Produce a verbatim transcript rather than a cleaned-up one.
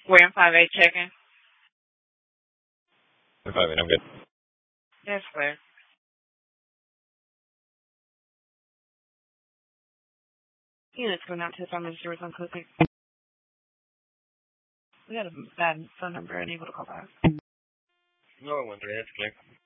We're in five eight checking. five eight, I'm good. That's clear. Units going out to the family stores on Cook. We got a bad phone number unable to call back. No, one three, that's clear.